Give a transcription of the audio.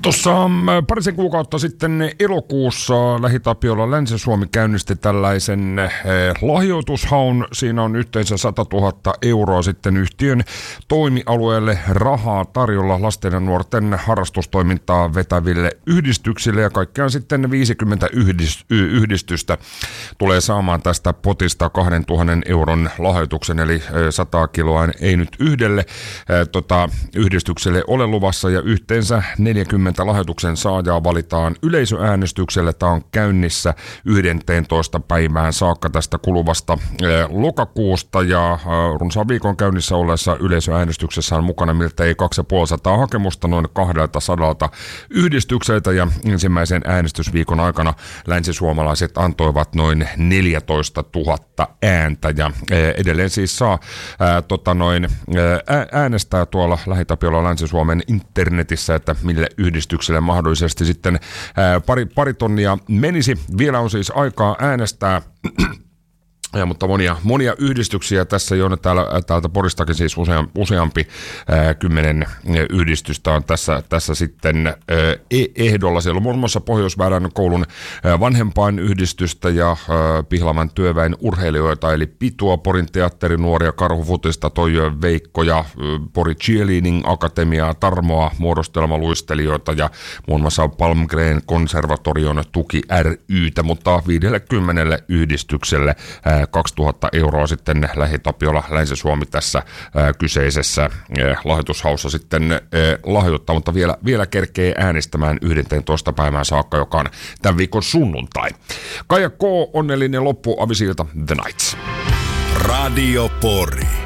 Tuossa parisen kuukautta sitten elokuussa Lähi-Tapiola Länsi-Suomi käynnisti tällaisen lahjoitushaun. Siinä on yhteensä 100 000 euroa sitten yhtiön toimialueelle rahaa tarjolla lasten ja nuorten harrastustoimintaa vetäville yhdistyksille. Ja kaikkiaan sitten 50 yhdistystä tulee saamaan tästä potista 2 000 euron lahjoituksen. Eli 100 kiloa ei nyt yhdelle yhdistykselle ole luvassa ja yhteensä 40 lahjoituksen saajaa valitaan yleisöäänestykselle. Tämä on käynnissä 11. päivään saakka tästä kuluvasta lokakuusta ja runsaan viikon käynnissä olleessa yleisöäänestyksessä on mukana miltei 250 hakemusta noin 200 yhdistykseltä ja ensimmäisen äänestysviikon aikana länsisuomalaiset antoivat noin 14 000 ääntä ja edelleen siis saa äänestää tuolla Lähi-Tapiola Länsi-Suomen internetissä, että mille yhdistykselle mahdollisesti sitten pari tonnia menisi. Vielä on siis aikaa äänestää. Mutta monia yhdistyksiä tässä jo täältä Poristakin siis useampi 10 yhdistystä on tässä sitten ehdolla. Siellä on muun muassa Pohjois-Väärän koulun vanhempainyhdistystä ja Pihlavan työväen urheilijoita, eli Pitua, Porin teatterinuoria, Karhufutista, Toijoen Veikkoja, Pori Cheerleading Akatemiaa, Tarmoa, muodostelmaluistelijoita ja muun muassa Palmgren konservatorion tuki ry:tä, mutta 50 yhdistykselle 2000 euroa sitten Lähi-Tapiola Länsi-Suomi tässä kyseisessä lahjoitushaussa sitten lahjoittaa, mutta vielä kerkee äänestämään 11. päivään saakka, joka on tämän viikon sunnuntai. Kaija K. onnellinen loppu avisilta The Nights. Radio Pori.